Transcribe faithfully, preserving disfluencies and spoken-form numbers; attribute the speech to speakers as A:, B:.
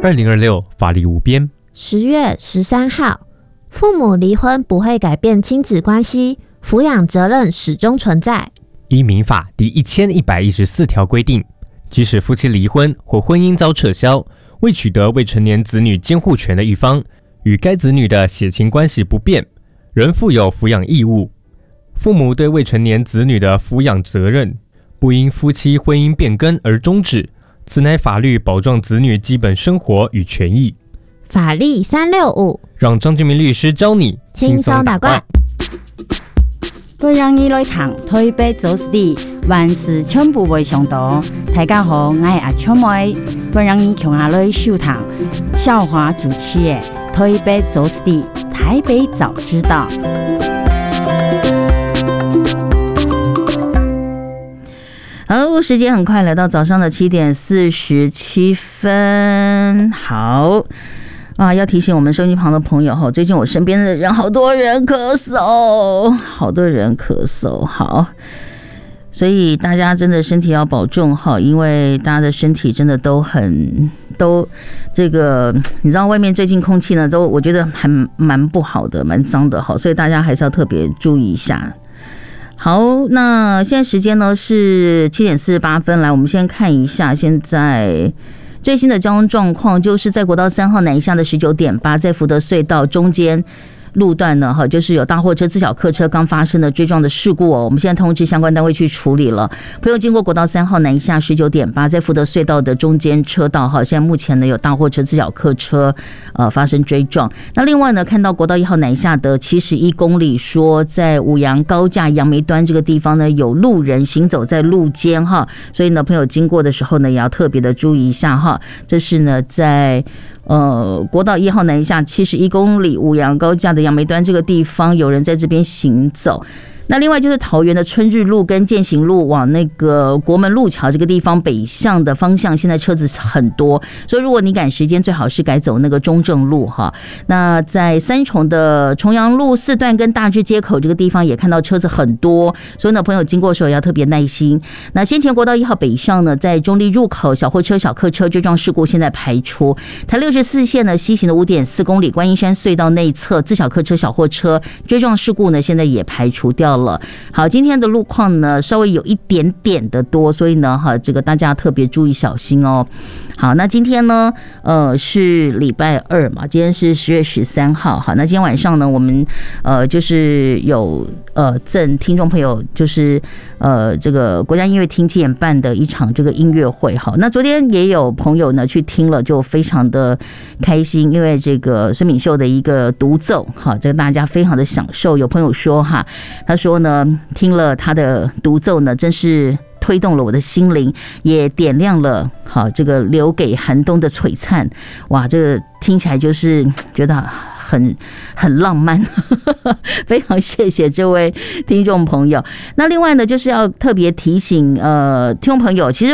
A: 二零二六法律无边。
B: 十月十三号，父母离婚不会改变亲子关系，抚养责任始终存在。
A: 依民法第一千一百一十四条规定，即使夫妻离婚或婚姻遭撤销，未取得未成年子女监护权的一方，与该子女的血亲关系不变，仍负有抚养义务。父母对未成年子女的抚养责任，不因夫妻婚姻变更而终止，此乃法律保障子女基本生活与权益。
B: 法律三六五，
A: 让张俊明律师教你
B: 轻松打怪。
C: 不让你来谈台北做事的万事全部袂上道。大家好，我是阿秋妹，不让你穷下来收谈笑话主持的台北做事的台北早知道。好，时间很快来到早上的七点四十七分。好啊，要提醒我们收音旁的朋友哈，最近我身边的人好多人咳嗽，好多人咳嗽。好，所以大家真的身体要保重哈，因为大家的身体真的都很都这个，你知道外面最近空气呢，都我觉得还蛮不好的，蛮脏的哈，所以大家还是要特别注意一下。好，那现在时间呢是七点四十八分，来，我们先看一下现在最新的交通状况，就是在国道三号南下的十九点八，在福德隧道中间路段呢，哈，就是有大货车、自小客车刚发生的追撞的事故哦。我们现在通知相关单位去处理了。朋友经过国道三号南下十九点八，在福德隧道的中间车道哈，现在目前呢有大货车、自小客车呃发生追撞。那另外呢，看到国道一号南下的七十一公里，说在五杨高架杨梅端这个地方呢，有路人行走在路肩哈，所以呢，朋友经过的时候呢，也要特别的注意一下哈。这是呢在。呃，国道一号南下七十一公里五杨高架的杨梅端这个地方，有人在这边行走。那另外就是桃园的春日路跟践行路往那个国门路桥这个地方北向的方向，现在车子很多，所以如果你赶时间，最好是改走那个中正路哈。那在三重的重阳路四段跟大智街口这个地方也看到车子很多，所以呢，朋友经过的时候要特别耐心。那先前国道一号北上呢，在中立入口小货车、小客车追撞事故现在排除。台六十四线呢西行的五点四公里观音山隧道内侧自小客车、小货车追撞事故呢，现在也排除掉了。好，今天的路况呢稍微有一点点的多，所以呢哈，这个大家特别注意小心哦。好，那今天呢呃是礼拜二嘛，今天是十月十三号。好，那今天晚上呢我们呃就是有呃赠听众朋友就是呃这个国家音乐厅七点半的一场这个音乐会。好，那昨天也有朋友呢去听了，就非常的开心，因为这个孙敏秀的一个独奏，好，这个大家非常的享受。有朋友说哈，他说呢听了他的独奏呢，真是推动了我的心灵，也点亮了好这个留给寒冬的璀璨。哇，这个听起来就是觉得很很浪漫，非常谢谢这位听众朋友。那另外呢，就是要特别提醒呃听众朋友，其实